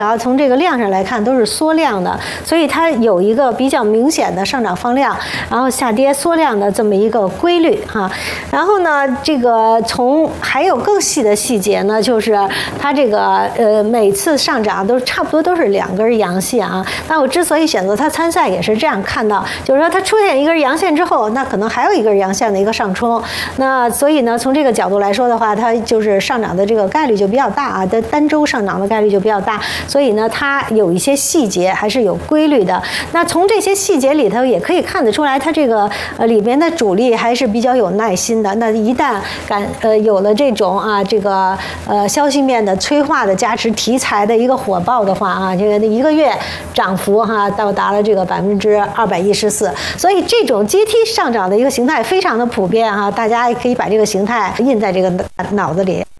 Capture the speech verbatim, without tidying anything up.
然后从这个量上来看都是缩量的，所以它有一个比较明显的上涨放量，然后下跌缩量的这么一个规律哈。然后呢，这个从还有更细的细节呢，就是它这个呃每次上涨都差不多都是两根阳线啊。那我之所以选择它参赛，也是这样看到，就是说它出现一根阳线之后，那可能还有一根阳线的一个上冲。那所以呢，从这个角度来说的话，它就是上涨的这个概率就比较大啊，的单周上涨的概率就比较大。所以呢，它有一些细节还是有规律的。那从这些细节里头也可以看得出来，它这个呃里边的主力还是比较有耐心的。那一旦感呃有了这种啊这个呃消息面的催化的加持，题材的一个火爆的话啊，这个一个月涨幅哈、啊、到达了这个百分之二百一十四。所以这种阶梯上涨的一个形态非常的普遍哈、啊，大家可以把这个形态印在这个脑子里。